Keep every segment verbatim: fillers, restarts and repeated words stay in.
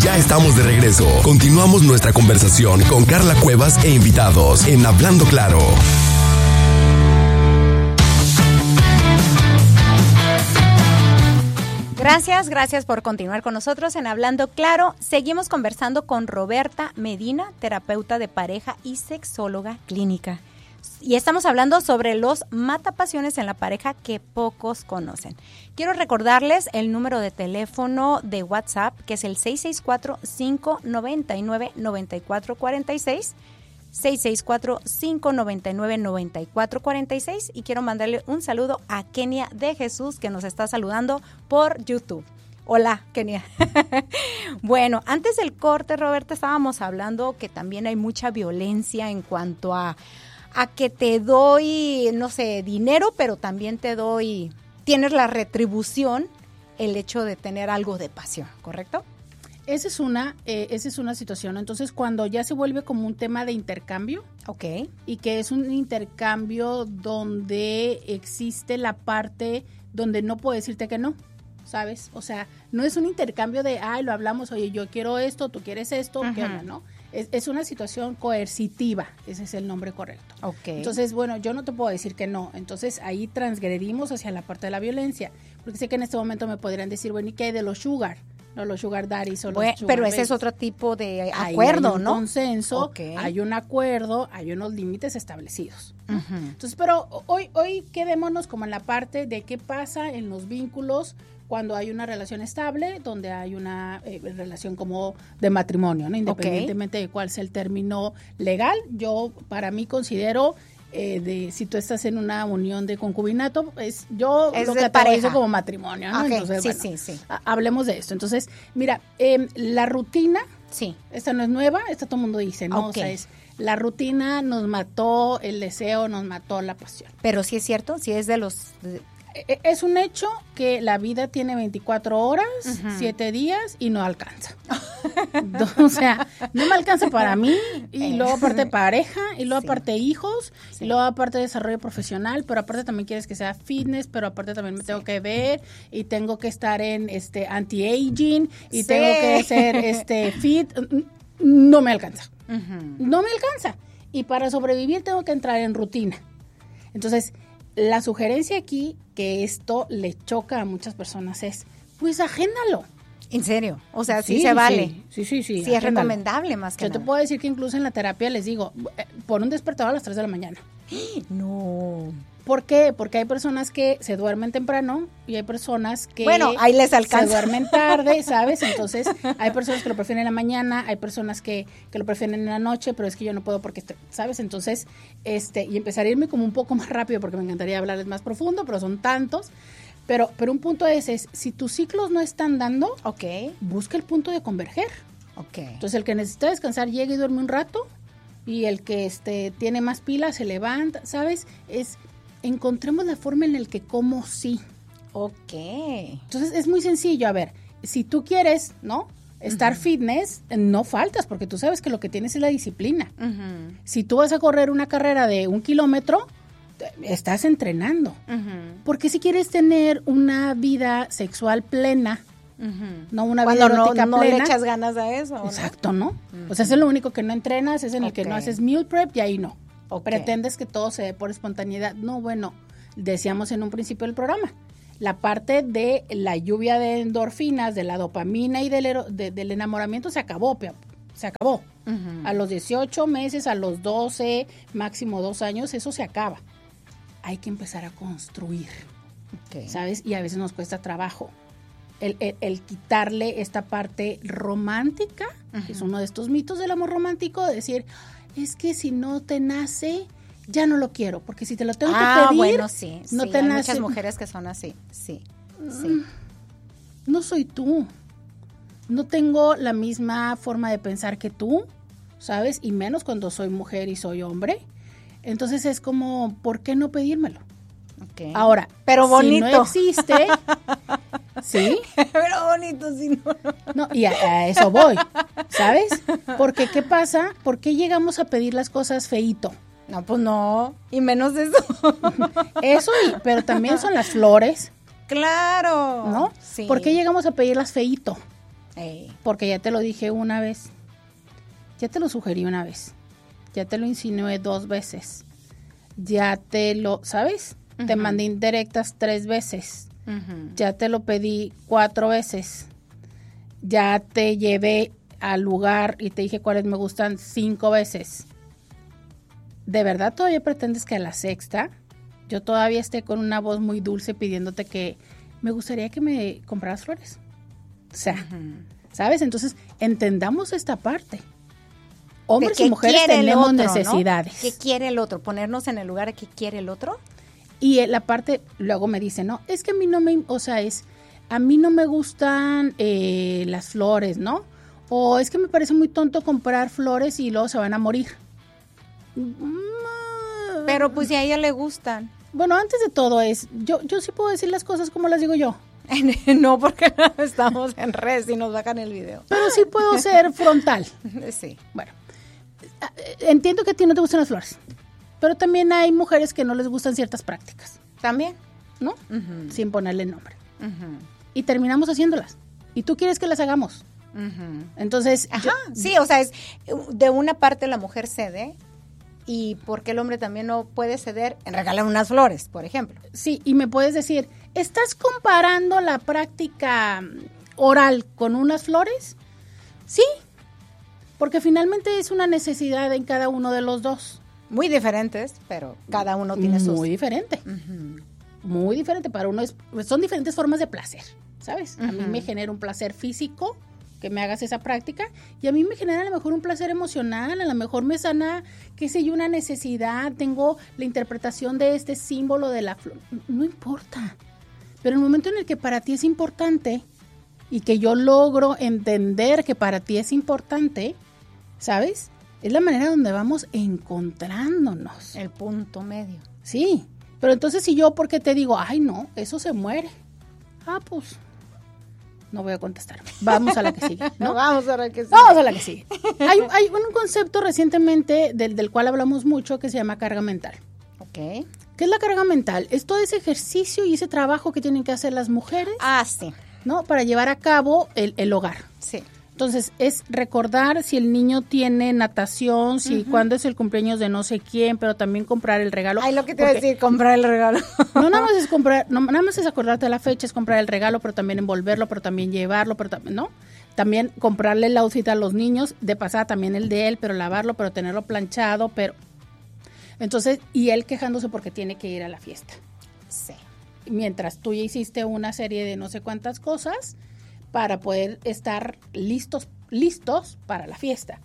Ya estamos de regreso. Continuamos nuestra conversación con Carla Cuevas e invitados en Hablando Claro. Gracias, gracias por continuar con nosotros en Hablando Claro. Seguimos conversando con Roberta Medina, terapeuta de pareja y sexóloga clínica. Y estamos hablando sobre los matapasiones en la pareja que pocos conocen. Quiero recordarles el número de teléfono de WhatsApp, que es el seis seis cuatro, cinco nueve nueve, nueve cuatro cuatro seis, seis seis cuatro, cinco nueve nueve, nueve cuatro cuatro seis, y quiero mandarle un saludo a Kenia de Jesús, que nos está saludando por YouTube. Hola, Kenia. Bueno, antes del corte, Roberta, estábamos hablando que también hay mucha violencia en cuanto a a que te doy, no sé, dinero, pero también te doy, tienes la retribución, el hecho de tener algo de pasión, ¿correcto? Esa es una, eh, esa es una situación. Entonces, cuando ya se vuelve como un tema de intercambio, okay, y que es un intercambio donde existe la parte donde no puedo decirte que no, ¿sabes? O sea, no es un intercambio de, ay, lo hablamos, oye, yo quiero esto, tú quieres esto, uh-huh. ¿qué onda, no? Es, es una situación coercitiva, ese es el nombre correcto. Okay. Entonces, bueno, yo no te puedo decir que no. Entonces, ahí transgredimos hacia la parte de la violencia. Porque sé que en este momento me podrían decir, bueno, ¿y qué hay de los sugar? No, los sugar daddies o bueno, los sugar pero babies. ese es otro tipo de ahí acuerdo, hay un ¿no? consenso, okay. hay un acuerdo, hay unos límites establecidos. Uh-huh. Entonces, pero hoy, hoy quedémonos como en la parte de qué pasa en los vínculos cuando hay una relación estable, donde hay una eh, relación como de matrimonio, ¿no? Independientemente okay. de cuál sea el término legal, yo para mí considero eh, de si tú estás en una unión de concubinato, es yo es lo de categorizo pareja. Como matrimonio, ¿no? Okay. Entonces, sí, bueno, sí, sí. ha, hablemos de esto. Entonces, mira, eh, la rutina, sí. esta no es nueva, esta todo el mundo dice, ¿no? Okay. O sea, es la rutina nos mató el deseo, nos mató la pasión. Pero sí es cierto, sí es de los... De... Es un hecho que la vida tiene veinticuatro horas, uh-huh. siete días y no alcanza. O sea, no me alcanza para mí y luego aparte pareja y luego sí. aparte hijos sí. y luego aparte desarrollo profesional, pero aparte también quieres que sea fitness, pero aparte también me sí. tengo que ver y tengo que estar en este anti-aging y sí. tengo que ser este fit. No me alcanza. Uh-huh. No me alcanza. Y para sobrevivir tengo que entrar en rutina. Entonces, la sugerencia aquí, que esto le choca a muchas personas, es, pues agéndalo. ¿En serio? O sea, sí, sí se vale. Sí, sí, sí. Sí, sí es recomendable más que Yo nada. te puedo decir que incluso en la terapia les digo, eh, pon un despertador a las tres de la mañana. No. ¿Por qué? Porque hay personas que se duermen temprano y hay personas que bueno, ahí les alcanza. Se duermen tarde, ¿sabes? Entonces, hay personas que lo prefieren en la mañana, hay personas que, que lo prefieren en la noche, pero es que yo no puedo porque, ¿sabes? Entonces, este, y empezar a irme como un poco más rápido porque me encantaría hablarles más profundo, pero son tantos. Pero, pero un punto es, es, si tus ciclos no están dando, okay. busca el punto de converger. Okay. Entonces, el que necesita descansar llega y duerme un rato, y el que este, tiene más pilas se levanta, ¿sabes? Es... encontremos la forma en la que como sí. Ok. Entonces es muy sencillo. A ver, si tú quieres, ¿no? Estar uh-huh. fitness, no faltas, porque tú sabes que lo que tienes es la disciplina. Uh-huh. Si tú vas a correr una carrera de un kilómetro, estás entrenando. Uh-huh. Porque si quieres tener una vida sexual plena, uh-huh. no una Cuando vida erótica no, no plena. le echas ganas a eso. Exacto, ¿no? ¿no? Uh-huh. O sea, es lo único que no entrenas, es en el okay. que no haces meal prep y ahí no. Okay. Pretendes que todo se dé por espontaneidad. No, bueno, decíamos en un principio del programa, la parte de la lluvia de endorfinas, de la dopamina y del, de, del enamoramiento se acabó, se acabó. Uh-huh. A los dieciocho meses, a los doce, máximo dos años, eso se acaba. Hay que empezar a construir, okay. ¿sabes? Y a veces nos cuesta trabajo. El, el, el quitarle esta parte romántica, uh-huh. que es uno de estos mitos del amor romántico, de decir... es que si no te nace, ya no lo quiero, porque si te lo tengo ah, que pedir, bueno, sí, no sí, te hay nace. Muchas mujeres que son así, sí, sí. Mm, no soy tú, no tengo la misma forma de pensar que tú, ¿sabes? Y menos cuando soy mujer y soy hombre. Entonces es como, ¿por qué no pedírmelo? Okay. Ahora, pero bonito. Si no existe, ¿sí? Pero bonito, si no, no. No, y a, a eso voy, ¿sabes? Porque, ¿qué pasa? ¿Por qué llegamos a pedir las cosas feíto? No, pues no, y menos eso. Eso, y, pero también son las flores. Claro. ¿No? Sí. ¿Por qué llegamos a pedirlas feíto? Ey. Porque ya te lo dije una vez, ya te lo sugerí una vez, ya te lo insinué dos veces, ya te lo, ¿sabes? Uh-huh. Te mandé indirectas tres veces, uh-huh. ya te lo pedí cuatro veces, ya te llevé al lugar y te dije cuáles me gustan cinco veces. ¿De verdad todavía pretendes que a la sexta yo todavía esté con una voz muy dulce pidiéndote que me gustaría que me compraras flores? O sea, uh-huh. ¿sabes? Entonces, entendamos esta parte. Hombres y mujeres tenemos otro, necesidades. ¿no? ¿Qué quiere el otro? Ponernos en el lugar de qué quiere el otro. Y la parte, luego me dice, no, es que a mí no me, o sea, es, a mí no me gustan eh, las flores, ¿no? O es que me parece muy tonto comprar flores y luego se van a morir. Pero pues si a ella le gustan. Bueno, antes de todo es, yo, yo sí puedo decir las cosas como las digo yo. No, porque no estamos en redes y nos bajan el video. Pero sí puedo ser frontal. Sí. Bueno, entiendo que a ti no te gustan las flores, pero también hay mujeres que no les gustan ciertas prácticas. ¿También? ¿No? Uh-huh. Sin ponerle nombre. Uh-huh. Y terminamos haciéndolas. Y tú quieres que las hagamos. Uh-huh. Entonces... Ajá, yo, sí, o sea, es de una parte la mujer cede y porque el hombre también no puede ceder en regalar unas flores, por ejemplo. Sí, y me puedes decir, ¿estás comparando la práctica oral con unas flores? Sí, porque finalmente es una necesidad en cada uno de los dos. Muy diferentes, pero cada uno tiene sus... Muy diferente. Uh-huh. Muy diferente. Para uno es, son diferentes formas de placer, ¿sabes? Uh-huh. A mí me genera un placer físico que me hagas esa práctica y a mí me genera a lo mejor un placer emocional, a lo mejor me sana, qué sé yo, una necesidad, tengo la interpretación de este símbolo de la flor. No importa. Pero el momento en el que para ti es importante y que yo logro entender que para ti es importante, ¿sabes? Es la manera donde vamos encontrándonos. El punto medio. Sí, pero entonces si yo porque te digo, ay no, eso se muere. Ah, pues, no voy a contestar. Vamos a la que sigue, ¿no? Vamos a la que sigue. Vamos a la que sigue. Hay, hay un concepto recientemente del, del cual hablamos mucho que se llama carga mental. Ok. ¿Qué es la carga mental? Es todo ese ejercicio y ese trabajo que tienen que hacer las mujeres. Ah, sí. ¿No? Para llevar a cabo el, el hogar. Sí. Entonces, es recordar si el niño tiene natación, si uh-huh. cuándo es el cumpleaños de no sé quién, pero también comprar el regalo. Ay, lo que te iba a decir, comprar el regalo. No nada más es comprar, no nada más es acordarte de la fecha, es comprar el regalo, pero también envolverlo, pero también llevarlo, pero también, ¿no? También comprarle el outfit a los niños, de pasada también el de él, pero lavarlo, pero tenerlo planchado, pero... Entonces, y él quejándose porque tiene que ir a la fiesta. Sí. Mientras tú ya hiciste una serie de no sé cuántas cosas para poder estar listos, listos para la fiesta.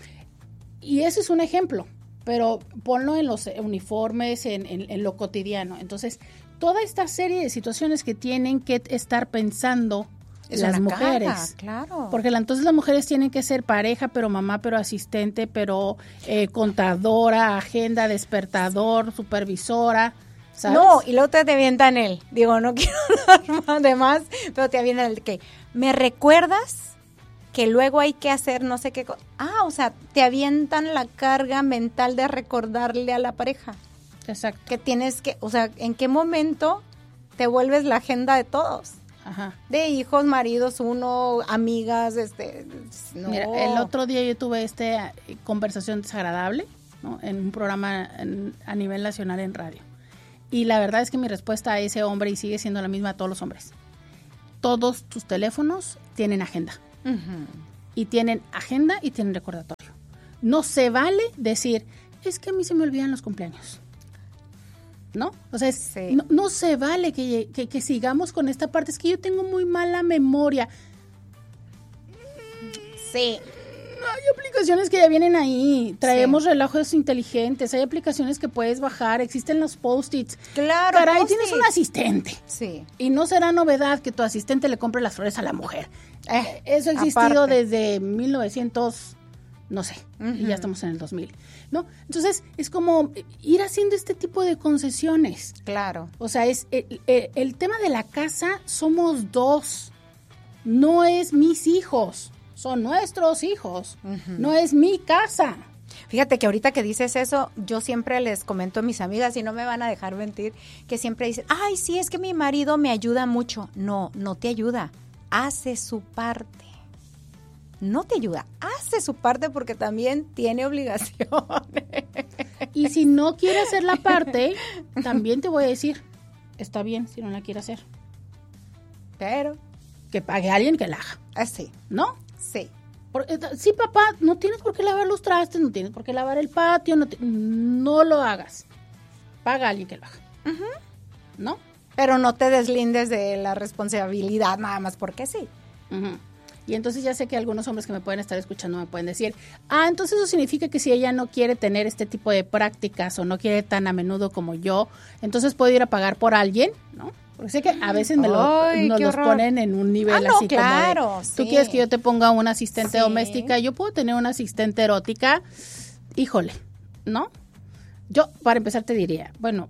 Y ese es un ejemplo, pero ponlo en los uniformes, en, en, en lo cotidiano. Entonces, toda esta serie de situaciones que tienen que estar pensando es las mujeres. Carga, claro. Porque la, entonces las mujeres tienen que ser pareja, pero mamá, pero asistente, pero eh, contadora, agenda, despertador, supervisora. ¿Sabes? No, y luego te avientan él. Digo, no quiero hablar más de más, pero te avientan el que me recuerdas que luego hay que hacer no sé qué cosa. Ah, o sea, te avientan la carga mental de recordarle a la pareja. Exacto. Que tienes que, o sea, ¿en qué momento te vuelves la agenda de todos? Ajá. De hijos, maridos, uno, amigas, este, no. Mira, el otro día yo tuve esta conversación desagradable, ¿no? En un programa en, a nivel nacional en radio. Y la verdad es que mi respuesta a ese hombre, y sigue siendo la misma a todos los hombres, todos tus teléfonos tienen agenda. Uh-huh. Y tienen agenda y tienen recordatorio. No se vale decir, es que a mí se me olvidan los cumpleaños. ¿No? O sea, es, sí. no, no se vale que, que, que sigamos con esta parte. Es que yo tengo muy mala memoria. Sí. Hay aplicaciones que ya vienen ahí. Traemos sí. relojes inteligentes. Hay aplicaciones que puedes bajar. Existen los post-its. Claro. Caray, tienes un asistente. Sí. Y no será novedad que tu asistente le compre las flores a la mujer. Eh, Eso ha existido aparte. Desde mil novecientos, no sé. Uh-huh. Y ya estamos en el dos mil. ¿No? Entonces, es como ir haciendo este tipo de concesiones. Claro. O sea, es el, el, el tema de la casa, somos dos. No es mis hijos. Son nuestros hijos, uh-huh. no es mi casa. Fíjate que ahorita que dices eso, yo siempre les comento a mis amigas y no me van a dejar mentir, que siempre dicen, ay, sí, es que mi marido me ayuda mucho. No, no te ayuda, hace su parte. no te ayuda, hace su parte porque también tiene obligaciones. Y si no quiere hacer la parte, también te voy a decir, está bien si no la quiere hacer. Pero que pague a alguien que la haga. Así. ¿No? Sí. Porque, sí, papá, no tienes por qué lavar los trastes, no tienes por qué lavar el patio, no, te, no lo hagas. Paga a alguien que lo haga. Uh-huh. ¿No? Pero no te deslindes de la responsabilidad nada más porque sí. Uh-huh. Y entonces ya sé que algunos hombres que me pueden estar escuchando me pueden decir, ah, entonces eso significa que si ella no quiere tener este tipo de prácticas o no quiere tan a menudo como yo, entonces puedo ir a pagar por alguien, ¿no? Porque sé que a veces me lo, Ay, nos los ponen en un nivel ah, no, así claro, como de, sí. tú quieres que yo te ponga una asistente sí. doméstica, yo puedo tener una asistente erótica, híjole, ¿no? Yo, para empezar, te diría, bueno,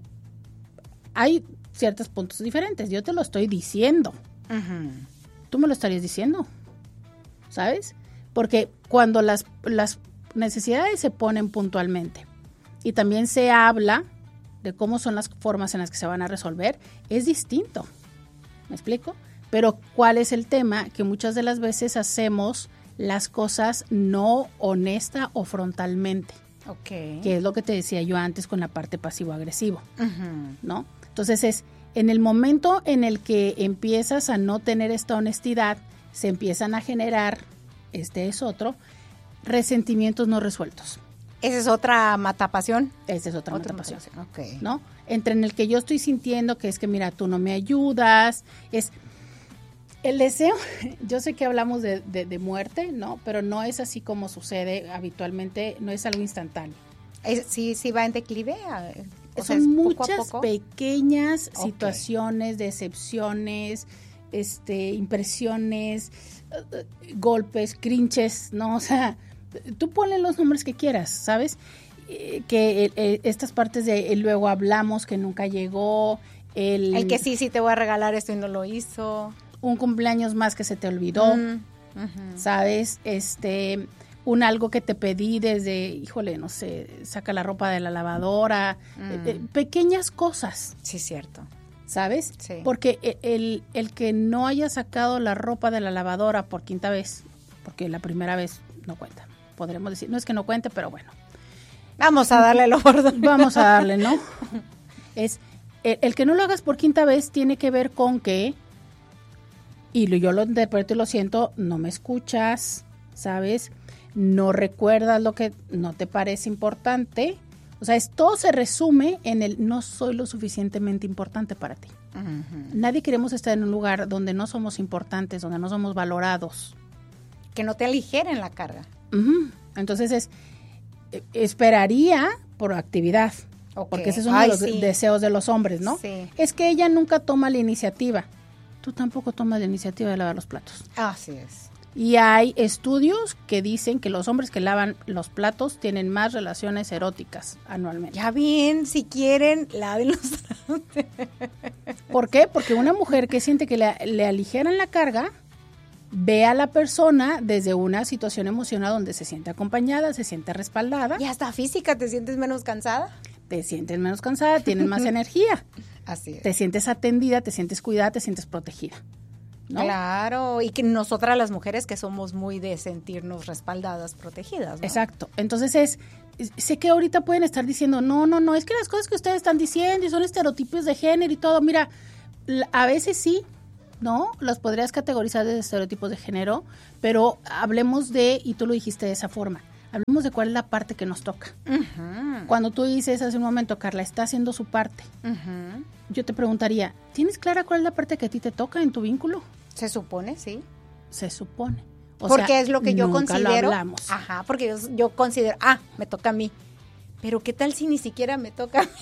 hay ciertos puntos diferentes, yo te lo estoy diciendo, uh-huh. Tú me lo estarías diciendo, ¿sabes? Porque cuando las, las necesidades se ponen puntualmente y también se habla de cómo son las formas en las que se van a resolver, es distinto, ¿me explico? Pero ¿cuál es el tema? Que muchas de las veces hacemos las cosas no honesta o frontalmente, okay. Que es lo que te decía yo antes con la parte pasivo-agresivo, uh-huh. ¿no? Entonces es, en el momento en el que empiezas a no tener esta honestidad, se empiezan a generar, este es otro, resentimientos no resueltos. ¿Esa es otra matapasión? Esa es otra, otra matapasión, matapasión. Okay. ¿no? Entre en el que yo estoy sintiendo que es que, mira, tú no me ayudas, es el deseo, yo sé que hablamos de, de, de muerte, ¿no? Pero no es así como sucede habitualmente, no es algo instantáneo. Es, sí, sí va en declive. O Son sea, muchas poco a poco. pequeñas okay. situaciones, decepciones, este, impresiones, uh, golpes, crinches, ¿no? O sea, tú ponle los nombres que quieras, ¿sabes? Eh, que eh, estas partes de eh, luego hablamos que nunca llegó, el, el que sí, sí te voy a regalar esto y no lo hizo, un cumpleaños más que se te olvidó, mm, uh-huh. ¿sabes? Este, un algo que te pedí desde, híjole, no sé, saca la ropa de la lavadora, mm. eh, eh, pequeñas cosas. Sí, cierto. ¿Sabes? Sí. Porque el, el, el que no haya sacado la ropa de la lavadora por quinta vez, porque la primera vez no cuenta. Podremos decir, no es que no cuente, pero bueno. Vamos a darle lo gordo. Vamos a darle, ¿no? Es el, el que no lo hagas por quinta vez tiene que ver con que, y yo lo interpreto y lo siento, no me escuchas, ¿sabes? No recuerdas lo que no te parece importante. O sea, es, todo se resume en el no soy lo suficientemente importante para ti. Uh-huh. Nadie queremos estar en un lugar donde no somos importantes, donde no somos valorados. Que no te aligeren la carga. Uh-huh. Entonces es, esperaría por actividad, okay. Porque ese es uno Ay, de los sí. deseos de los hombres, ¿no? Sí. Es que ella nunca toma la iniciativa. Tú tampoco tomas la iniciativa de lavar los platos. Así es. Y hay estudios que dicen que los hombres que lavan los platos tienen más relaciones eróticas anualmente. Ya bien, si quieren, laven los platos. ¿Por qué? Porque una mujer que siente que le, le aligeran la carga, ve a la persona desde una situación emocional donde se siente acompañada, se siente respaldada. Y hasta física, ¿te sientes menos cansada? Te sientes menos cansada, tienes más energía. Así es. Te sientes atendida, te sientes cuidada, te sientes protegida, ¿no? Claro, y que nosotras las mujeres que somos muy de sentirnos respaldadas, protegidas, ¿no? Exacto. Entonces es, sé que ahorita pueden estar diciendo, no, no, no, es que las cosas que ustedes están diciendo y son estereotipos de género y todo, mira, a veces sí, ¿no? Las podrías categorizar de estereotipos de género, pero hablemos de, y tú lo dijiste de esa forma, hablemos de cuál es la parte que nos toca. Uh-huh. Cuando tú dices hace un momento, Carla, está haciendo su parte, uh-huh. Yo te preguntaría, ¿tienes clara cuál es la parte que a ti te toca en tu vínculo? Se supone, sí. Se supone. O porque sea, es lo que yo nunca considero. Lo hablamos. Ajá, porque yo, yo considero, ah, me toca a mí. Pero ¿qué tal si ni siquiera me toca a mí?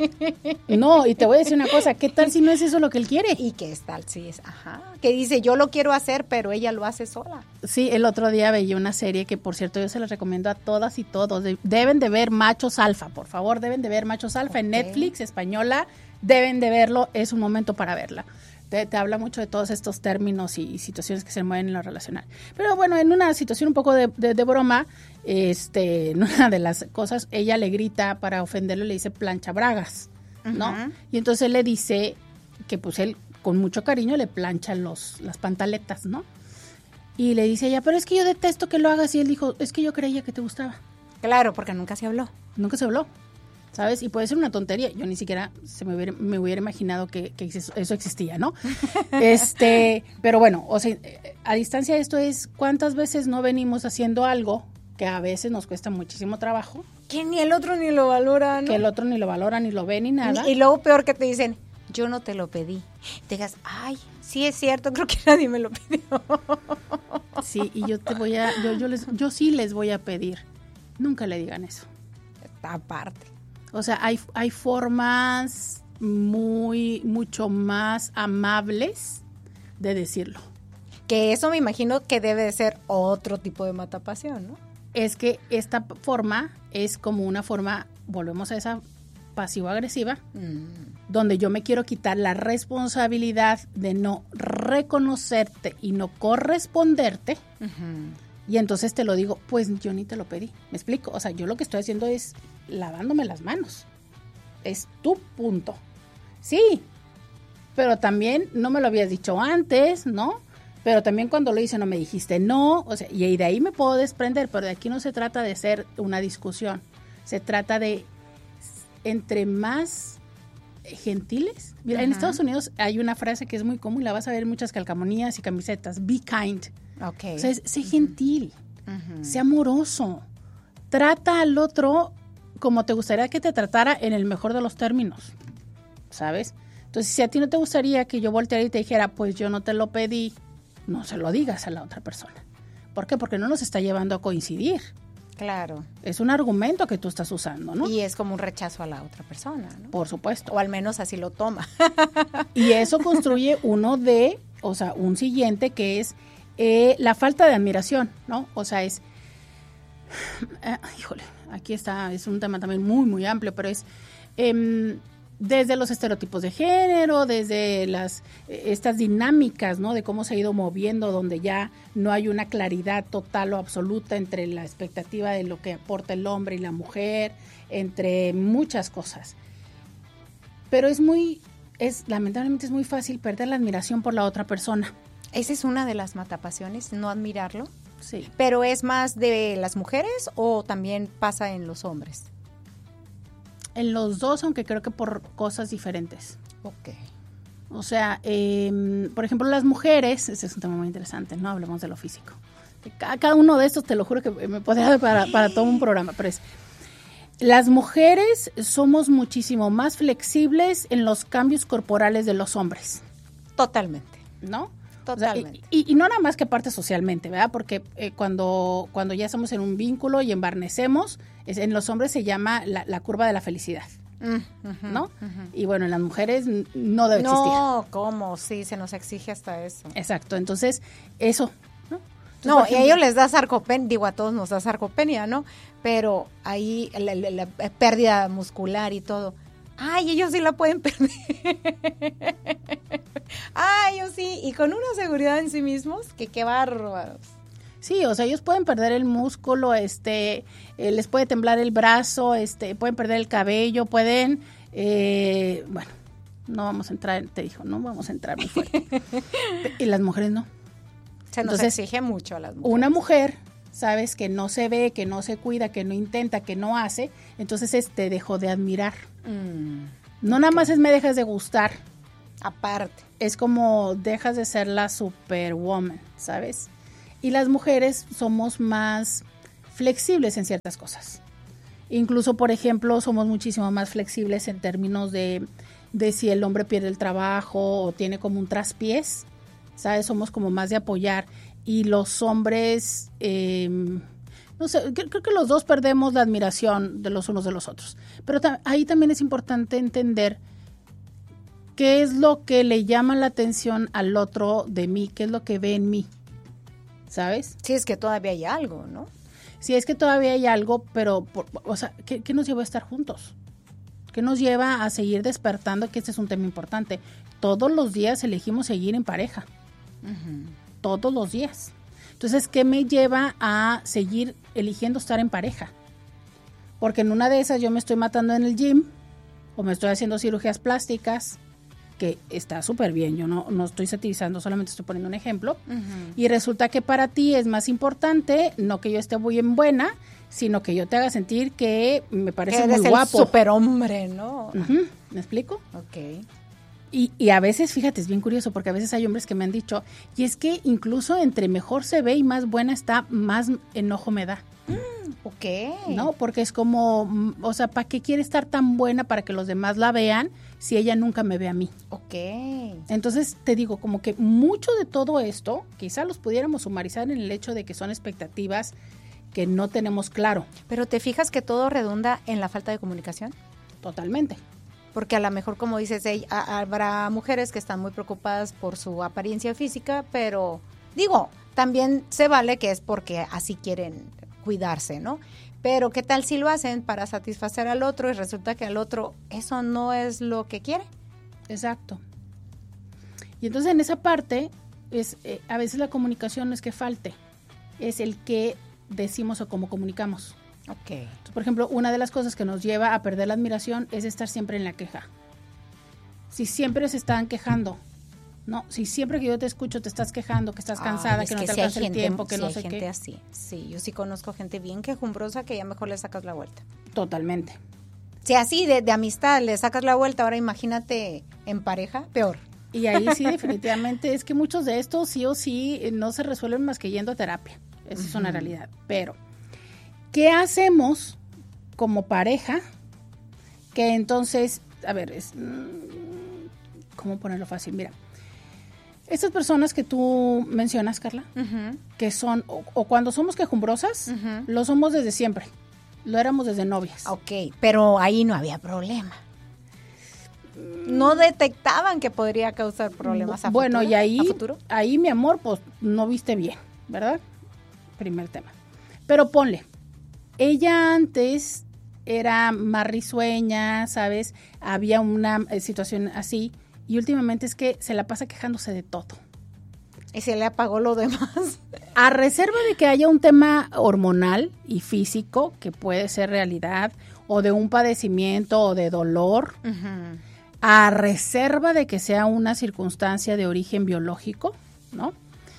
No, y te voy a decir una cosa, ¿qué tal si no es eso lo que él quiere? ¿Y qué tal si es? Ajá, que dice, yo lo quiero hacer, pero ella lo hace sola. Sí, el otro día veía una serie que, por cierto, yo se la recomiendo a todas y todos. De, deben de ver Machos Alfa, por favor, deben de ver Machos Alfa okay. En Netflix, española, deben de verlo, es un momento para verla. Te, te habla mucho de todos estos términos y, y situaciones que se mueven en lo relacional. Pero bueno, en una situación un poco de, de, de broma, este, en una de las cosas, ella le grita para ofenderlo, le dice plancha bragas, ¿no? Uh-huh. Y entonces él le dice que pues él con mucho cariño le plancha los, las pantaletas, ¿no? Y le dice ella, pero es que yo detesto que lo hagas. Y él dijo, es que yo creía que te gustaba. Claro, porque nunca se habló. Nunca se habló, ¿sabes? Y puede ser una tontería. Yo ni siquiera se me hubiera, me hubiera imaginado que, que eso existía, ¿no? este, pero bueno, o sea, a distancia esto es, ¿cuántas veces no venimos haciendo algo que a veces nos cuesta muchísimo trabajo? Que ni el otro ni lo valora, ¿no? Que el otro ni lo valora, ni lo ve, ni nada. Y, y luego peor que te dicen, yo no te lo pedí. Te digas, ay, sí es cierto, creo que nadie me lo pidió. Sí, y yo te voy a, yo, yo, les, yo sí les voy a pedir, nunca le digan eso. Aparte. O sea, hay, hay formas muy, mucho más amables de decirlo. Que eso me imagino que debe de ser otro tipo de matapasión, ¿no? Es que esta forma es como una forma, volvemos a esa pasivo-agresiva, mm. donde yo me quiero quitar la responsabilidad de no reconocerte y no corresponderte. Uh-huh. Y entonces te lo digo, pues yo ni te lo pedí. ¿Me explico? O sea, yo lo que estoy haciendo es lavándome las manos. Es tu punto. Sí, pero también no me lo habías dicho antes, ¿no? Pero también cuando lo hice no me dijiste no. O sea, y de ahí me puedo desprender, pero de aquí no se trata de ser una discusión. Se trata de, entre más gentiles. Mira, uh-huh. en Estados Unidos hay una frase que es muy común, la vas a ver en muchas calcamonías y camisetas. Be kind. Okay. O sea, es, sé gentil, uh-huh. sé amoroso, trata al otro como te gustaría que te tratara en el mejor de los términos, ¿sabes? Entonces, si a ti no te gustaría que yo volteara y te dijera, pues yo no te lo pedí, no se lo digas a la otra persona. ¿Por qué? Porque no nos está llevando a coincidir. Claro. Es un argumento que tú estás usando, ¿no? Y es como un rechazo a la otra persona, ¿no? Por supuesto. O al menos así lo toma. Y eso construye uno de, o sea, un siguiente que es Eh, la falta de admiración, ¿no? O sea, es, eh, híjole, aquí está, es un tema también muy, muy amplio, pero es eh, desde los estereotipos de género, desde las eh, estas dinámicas, ¿no? De cómo se ha ido moviendo, donde ya no hay una claridad total o absoluta entre la expectativa de lo que aporta el hombre y la mujer, entre muchas cosas. Pero es muy, es lamentablemente es muy fácil perder la admiración por la otra persona. Esa es una de las matapasiones, no admirarlo. Sí. ¿Pero es más de las mujeres o también pasa en los hombres? En los dos, aunque creo que por cosas diferentes. Ok. O sea, eh, por ejemplo, las mujeres, ese es un tema muy interesante, ¿no? Hablemos de lo físico. Cada uno de estos, te lo juro que me podría dar para, para todo un programa, pero es... Las mujeres somos muchísimo más flexibles en los cambios corporales de los hombres. Totalmente. ¿No? Totalmente. O sea, y, y no nada más que parte socialmente, ¿verdad? Porque eh, cuando, cuando ya estamos en un vínculo y embarnecemos, es, en los hombres se llama la, la curva de la felicidad, mm, uh-huh, ¿no? Uh-huh. Y bueno, en las mujeres no debe no, existir. No, ¿cómo? Sí, se nos exige hasta eso. Exacto, entonces, eso, ¿no? Entonces, no, ejemplo, y a ellos les da sarcopenia, digo, a todos nos da sarcopenia, ¿no? Pero ahí la, la, la pérdida muscular y todo. Ay, ellos sí la pueden perder. Ay, ellos sí, y con una seguridad en sí mismos, que qué bárbaros. Sí, o sea, ellos pueden perder el músculo, este, eh, les puede temblar el brazo, este, pueden perder el cabello, pueden, eh, bueno, no vamos a entrar, te dijo, no vamos a entrar muy fuerte. Y las mujeres no. Se nos Entonces, exige mucho a las mujeres. Una mujer, sabes, que no se ve, que no se cuida, que no intenta, que no hace, entonces es, te dejo de admirar. Mm, no okay. Nada más es me dejas de gustar. Aparte. Es como dejas de ser la superwoman, ¿sabes? Y las mujeres somos más flexibles en ciertas cosas. Incluso, por ejemplo, somos muchísimo más flexibles en términos de, de si el hombre pierde el trabajo o tiene como un traspiés, ¿sabes? Somos como más de apoyar. Y los hombres, eh, no sé, creo que los dos perdemos la admiración de los unos de los otros. Pero ta- ahí también es importante entender qué es lo que le llama la atención al otro de mí, qué es lo que ve en mí, ¿sabes? Sí, es que todavía hay algo, ¿no? Sí, es que todavía hay algo, pero, por, o sea, ¿qué, ¿qué nos lleva a estar juntos? ¿Qué nos lleva a seguir despertando? Que este es un tema importante. Todos los días elegimos seguir en pareja. Uh-huh. Todos los días. Entonces, ¿qué me lleva a seguir eligiendo estar en pareja? Porque en una de esas yo me estoy matando en el gym o me estoy haciendo cirugías plásticas que está súper bien, yo no, no estoy satirizando, solamente estoy poniendo un ejemplo, Ujú. y resulta que para ti es más importante no que yo esté muy en buena, sino que yo te haga sentir que me parece Que eres muy el guapo. superhombre, ¿no? Ujú, ¿me explico? Ok. Y, y a veces, fíjate, es bien curioso porque a veces hay hombres que me han dicho, y es que incluso entre mejor se ve y más buena está, más enojo me da, Ok. ¿no? Porque es como, mm, o sea, ¿para qué quiere estar tan buena para que los demás la vean si ella nunca me ve a mí? Ok. Entonces, te digo, como que mucho de todo esto, quizá los pudiéramos sumarizar en el hecho de que son expectativas que no tenemos claro, Pero ¿te fijas que todo redunda en la falta de comunicación? totalmente. Porque a lo mejor, como dices, ey, a- habrá mujeres que están muy preocupadas por su apariencia física, pero digo, también se vale que es porque así quieren cuidarse, ¿no? Pero ¿qué tal si lo hacen para satisfacer al otro y resulta que al otro eso no es lo que quiere? Exacto. Y entonces en esa parte, es eh, a veces la comunicación no es que falte, es el que decimos o cómo comunicamos. Ok. Entonces, por ejemplo, una de las cosas que nos lleva a perder la admiración es estar siempre en la queja. Si siempre se están quejando, ¿no? Si siempre que yo te escucho te estás quejando, que estás cansada, Ay, es que no te sí hay alcanza el gente- tiempo, que sí no hay sé gente qué. así. Sí, yo sí conozco gente bien quejumbrosa que ya mejor le sacas la vuelta. Totalmente. Si así de, de amistad le sacas la vuelta, ahora imagínate en pareja, peor. Y ahí sí, definitivamente, es que muchos de estos sí o sí eh, no se resuelven más que yendo a terapia. Esa es una realidad. Pero, ¿qué hacemos como pareja? Que entonces, a ver, es, mm, ¿cómo ponerlo fácil? Mira, estas personas que tú mencionas, Carla, Ujú. que son, o, o cuando somos quejumbrosas, Ujú. lo somos desde siempre. Lo éramos desde novias. Ok, pero ahí no había problema. No detectaban que podría causar problemas a Bueno, futuro. y ahí, ¿A futuro? ahí, mi amor, pues no viste bien, ¿verdad? Primer tema. Pero ponle, ella antes era más risueña, ¿sabes? Había una eh, situación así, y últimamente es que se la pasa quejándose de todo. Y se le apagó lo demás. A reserva de que haya un tema hormonal y físico, que puede ser realidad, o de un padecimiento o de dolor, Ujú. a reserva de que sea una circunstancia de origen biológico, ¿no?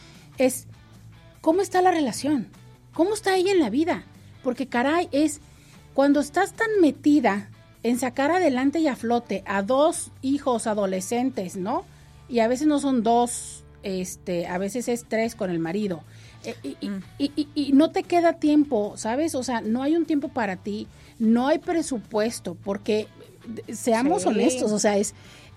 Es, ¿cómo está la relación? ¿Cómo está ella en la vida? Porque caray, es cuando estás tan metida en sacar adelante y a flote a dos hijos adolescentes, ¿no? Y a veces no son dos, este, a veces es tres con el marido. Eh, y, y, Mm. y, y, y no te queda tiempo, ¿sabes? O sea, no hay un tiempo para ti, no hay presupuesto, porque seamos Sí. honestos, o sea, es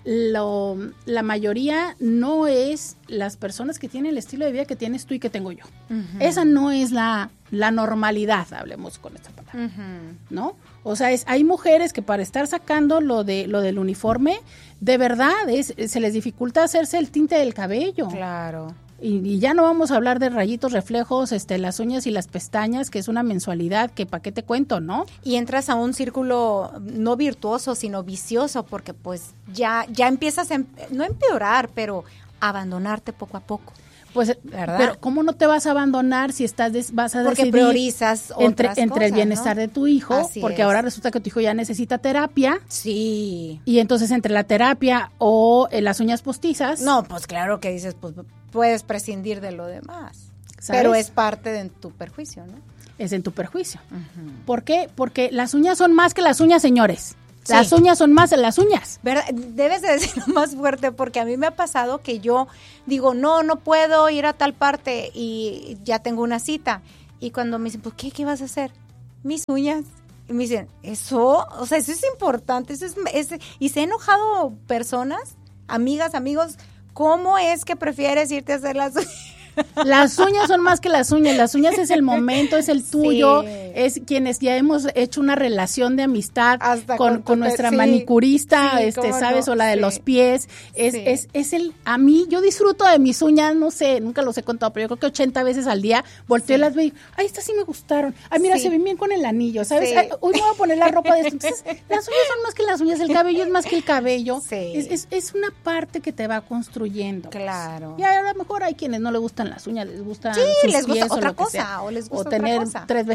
lo, la mayoría no es las personas que tienen el estilo de vida que tienes tú y que tengo yo. Ujú. Esa no es la, la normalidad, hablemos con esta palabra, Ujú. ¿no? O sea, es, hay mujeres que para estar sacando lo de lo del uniforme, de verdad, es, se les dificulta hacerse el tinte del cabello. Claro. Y, y ya no vamos a hablar de rayitos, reflejos, este, las uñas y las pestañas, que es una mensualidad que para qué te cuento, ¿no? Y entras a un círculo no virtuoso, sino vicioso, porque pues ya, ya empiezas a, em- no a empeorar, pero a abandonarte poco a poco. Pues, ¿Verdad? pero ¿cómo no te vas a abandonar si estás des- vas a Porque decidir priorizas entre, otras entre el cosas, bienestar ¿no? de tu hijo? Así Porque es. ahora resulta que tu hijo ya necesita terapia Sí. y entonces entre la terapia o eh, las uñas postizas. No, pues claro que dices, pues puedes prescindir de lo demás. ¿Sabes? Pero es parte de tu perjuicio, ¿no? Es en tu perjuicio. Ujú. ¿Por qué? Porque las uñas son más que las uñas, señores. Sí. Las uñas son más que las uñas. ¿Verdad? Debes de decirlo más fuerte porque a mí me ha pasado que yo digo, no, no puedo ir a tal parte y ya tengo una cita. Y cuando me dicen, pues, ¿qué, qué vas a hacer? Mis uñas. Y me dicen, ¿eso? O sea, eso es importante. Eso es, es- y se han enojado personas, amigas, amigos, ¿cómo es que prefieres irte a hacer las uñas? Las uñas son más que las uñas. Las uñas es el momento, es el tuyo, Sí. es quienes ya hemos hecho una relación de amistad Hasta con, con tu con pe- nuestra sí. manicurista, Sí, este, cómo ¿sabes? no, O la de sí. los pies. Es, Sí. es, es el, a mí, yo disfruto de mis uñas, no sé, nunca los he contado, pero yo creo que ochenta veces al día volteo y Sí. las veo y, ay, estas sí me gustaron. Ay, mira, Sí. se ven bien con el anillo, ¿sabes? Sí. Ay, hoy me voy a poner la ropa de esto. Entonces, las uñas son más que las uñas, el cabello es más que el cabello. Sí. Es, es, es una parte que te va construyendo. pues. Claro. Y a lo mejor hay quienes no les gustan las uñas, les gustan Sí, sus les gusta pies o otra lo que cosa, sea. o les gusta tener otra cosa. tres vestidos,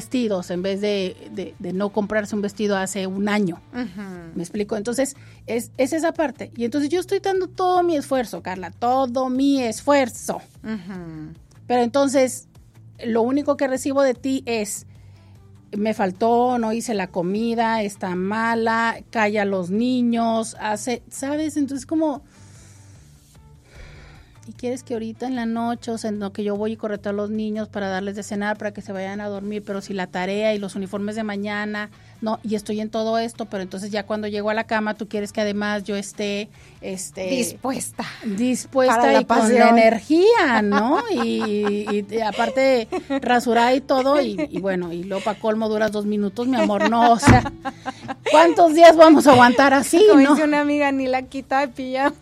sea, en vez de, de, de no comprarse un vestido hace un año. Uh-huh. ¿Me explico? Entonces, es, es esa parte. Y entonces yo estoy dando todo mi esfuerzo, Carla, todo mi esfuerzo. Uh-huh. Pero entonces, lo único que recibo de ti es, me faltó, no hice la comida, está mala, calla a los niños, hace, ¿sabes? Entonces, como... Y quieres que ahorita en la noche, o sea, no, que yo voy y correto a los niños para darles de cenar, para que se vayan a dormir, pero si la tarea y los uniformes de mañana, no, y estoy en todo esto, pero entonces ya cuando llego a la cama, tú quieres que además yo esté, este... Dispuesta. Dispuesta y con energía, ¿no? Y, y, y aparte rasurada y todo, y, y bueno, y luego para colmo duras dos minutos, mi amor, no, o sea, ¿cuántos días vamos a aguantar así, como no? dice una amiga, ni la quita de pijama.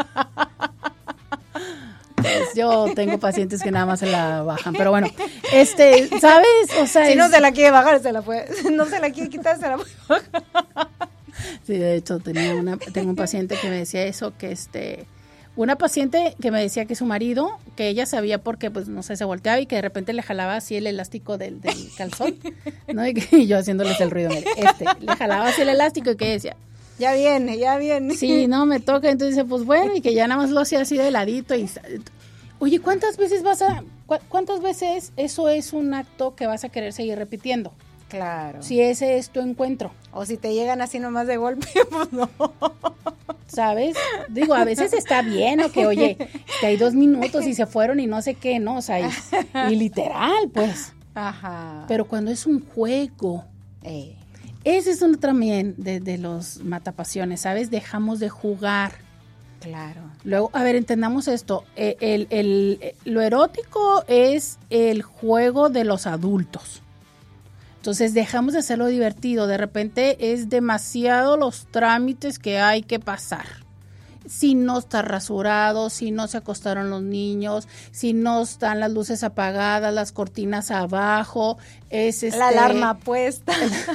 Pues yo tengo pacientes que nada más se la bajan, pero bueno, este, ¿sabes? O sea, si es... no se la quiere bajar, se la puede, no se la quiere quitar, se la puede bajar. Sí, de hecho tenía una, tengo un paciente que me decía eso, que este, una paciente que me decía que su marido, que ella sabía porque, pues, no sé, se volteaba y que de repente le jalaba así el elástico del, del calzón, ¿no? Y, que, y yo haciéndoles el ruido, este, le jalaba así el elástico y que decía, ya viene, ya viene. Sí, no, me toca, entonces dice, pues bueno, y que ya nada más lo hacía así de ladito y... Oye, ¿cuántas veces vas a... Cu- ¿Cuántas veces eso es un acto que vas a querer seguir repitiendo? Claro. Si ese es tu encuentro. O si te llegan así nomás de golpe, pues no. ¿Sabes? Digo, a veces está bien, o que, oye, que hay dos minutos y se fueron y no sé qué, ¿no? O sea, y, y literal, pues. Ajá. Pero cuando es un juego... Eh. Ese es uno también de, de los matapasiones, ¿sabes? Dejamos de jugar. Claro. Luego, a ver, entendamos esto. El, el, el, lo erótico es el juego de los adultos. Entonces, dejamos de hacerlo divertido. De repente es demasiado los trámites que hay que pasar. Si no está rasurado, si no se acostaron los niños, si no están las luces apagadas, las cortinas abajo, es este... La alarma puesta.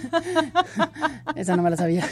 Esa no me la sabía.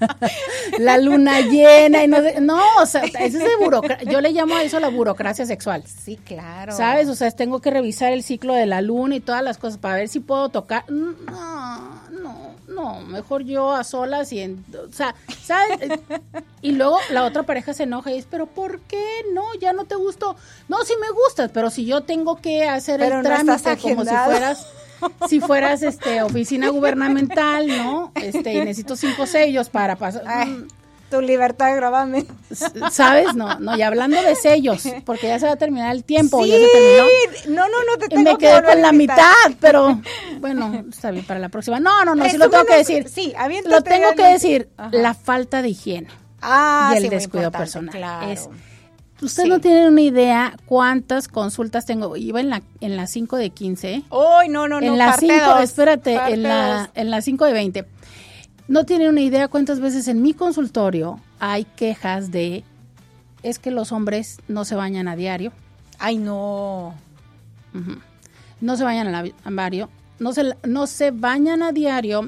La luna llena y no... De... No, o sea, eso es de burocracia. Yo le llamo a eso la burocracia sexual. Sí, claro. ¿Sabes? O sea, tengo que revisar el ciclo de la luna y todas las cosas para ver si puedo tocar. No, no, no, mejor yo a solas y en... O sea, ¿sabes? Y luego la otra pareja se enoja y dice, ¿pero por qué? No, ya no te gustó. No, sí me gustas, pero si yo tengo que hacer pero el no trámite como si fueras... Si fueras este oficina gubernamental, ¿no? Este, y necesito cinco sellos para pasar. Ay, tu libertad de gravamen. ¿Sabes? No, no, y hablando de sellos, porque ya se va a terminar el tiempo. Sí, ya se terminó. no, no, no te tengo Me que quedé con la mitad, pero bueno, está bien para la próxima. No, no, no, sí lo tengo que decir. Sí, lo tengo que decir. Ajá. La falta de higiene. Ah, y el sí, descuido personal. Claro. Es, Ustedes sí. No tienen una idea cuántas consultas tengo. Iba en la en las cinco de quince. ¡Ay, no, no, no! En las cinco, espérate, parte en la en las cinco de veinte. No tienen una idea cuántas veces en mi consultorio hay quejas de es que los hombres no se bañan a diario. ¡Ay, no! Uh-huh. No se bañan a diario, no se no se bañan a diario,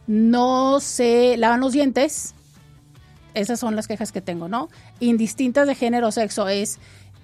no se lavan los dientes. Esas son las quejas que tengo, ¿no? Indistintas de género o sexo, es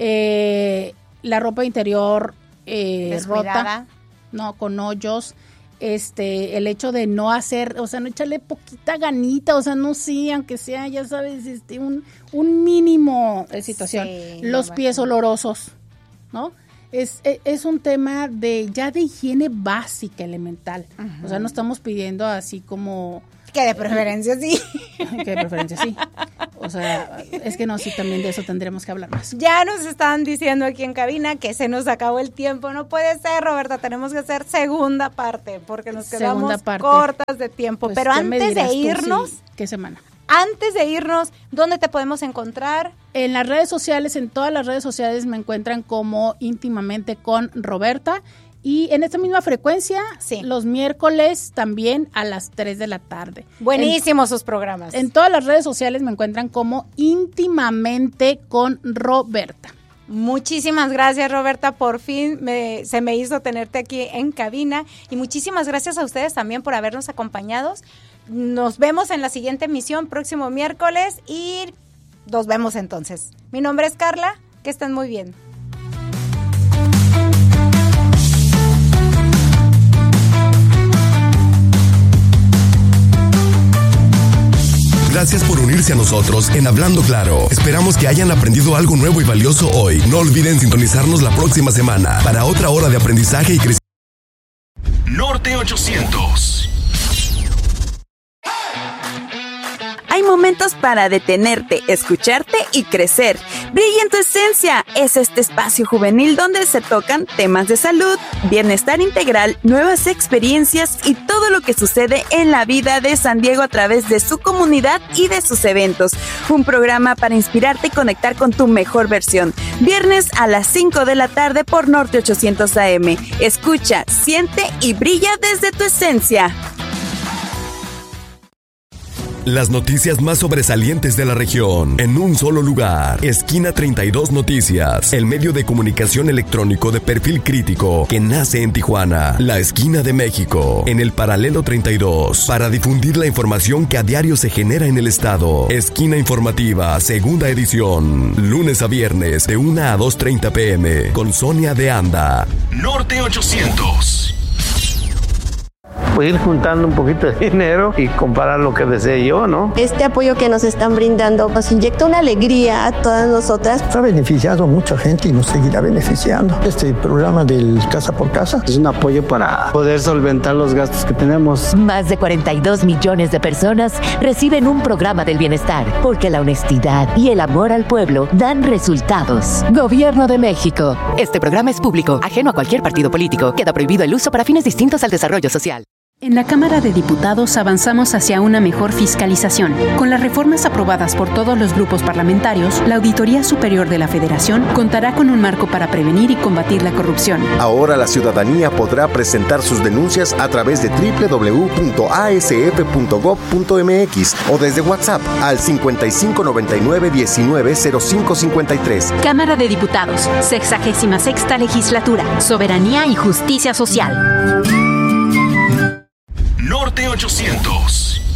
eh, la ropa interior eh, rota, no, con hoyos, este, el hecho de no hacer, o sea, no echarle poquita ganita, o sea, no sí, aunque sea, ya sabes, este, un, un mínimo de situación. Sí, los pies olorosos, ¿no? Es, es, es un tema de ya de higiene básica, elemental. Uh-huh. O sea, no estamos pidiendo así como... Que de preferencia sí. Que de preferencia sí. O sea, es que no, sí, también de eso tendremos que hablar más. Ya nos están diciendo aquí en cabina que se nos acabó el tiempo. No puede ser, Roberta, tenemos que hacer segunda parte porque nos quedamos cortas de tiempo. Pues, pero antes de irnos... Sí, ¿qué semana? Antes de irnos, ¿dónde te podemos encontrar? En las redes sociales, en todas las redes sociales me encuentran como Íntimamente con Roberta. Y en esta misma frecuencia, sí. Los miércoles también a las tres de la tarde. Buenísimos sus programas. En todas las redes sociales me encuentran como Íntimamente con Roberta. Muchísimas gracias, Roberta. Por fin me, se me hizo tenerte aquí en cabina. Y muchísimas gracias a ustedes también por habernos acompañado. Nos vemos en la siguiente emisión, próximo miércoles. Y nos vemos entonces. Mi nombre es Carla. Que estén muy bien. Gracias por unirse a nosotros en Hablando Claro. Esperamos que hayan aprendido algo nuevo y valioso hoy. No olviden sintonizarnos la próxima semana para otra hora de aprendizaje y crecimiento. Norte ochocientos. Hay momentos para detenerte, escucharte y crecer. Brilla en tu esencia. Es este espacio juvenil donde se tocan temas de salud, bienestar integral, nuevas experiencias y todo lo que sucede en la vida de San Diego a través de su comunidad y de sus eventos. Un programa para inspirarte y conectar con tu mejor versión. Viernes a las cinco de la tarde por Norte ochocientos A M. Escucha, siente y brilla desde tu esencia. Las noticias más sobresalientes de la región, en un solo lugar. Esquina treinta y dos Noticias, el medio de comunicación electrónico de perfil crítico que nace en Tijuana, la esquina de México, en el paralelo treinta y dos, para difundir la información que a diario se genera en el estado. Esquina informativa, segunda edición, lunes a viernes de una a dos treinta pm, con Sonia de Anda. Norte ochocientos. Pues ir juntando un poquito de dinero y comparar lo que desee yo, ¿no? Este apoyo que nos están brindando nos inyecta una alegría a todas nosotras. Ha beneficiado a mucha gente y nos seguirá beneficiando. Este programa del Casa por Casa es un apoyo para poder solventar los gastos que tenemos. Más de cuarenta y dos millones de personas reciben un programa del bienestar, porque la honestidad y el amor al pueblo dan resultados. Gobierno de México. Este programa es público, ajeno a cualquier partido político. Queda prohibido el uso para fines distintos al desarrollo social. En la Cámara de Diputados avanzamos hacia una mejor fiscalización. Con las reformas aprobadas por todos los grupos parlamentarios, la Auditoría Superior de la Federación contará con un marco para prevenir y combatir la corrupción. Ahora la ciudadanía podrá presentar sus denuncias a través de doble u doble u doble u punto a s f punto gob punto m x o desde WhatsApp al cincuenta y cinco noventa y nueve diecinueve cero cinco cincuenta y tres. Cámara de Diputados, sexagésima sexta Legislatura, Soberanía y Justicia Social. Norte ochocientos.